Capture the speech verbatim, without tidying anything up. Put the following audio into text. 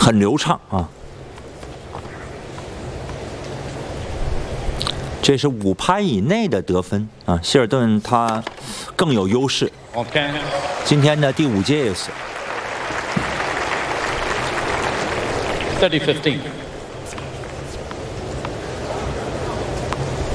很流畅啊。这是五拍以内的得分啊，希尔顿他更有优势。 OK， 今天的第五届也是。 thirty fifteen。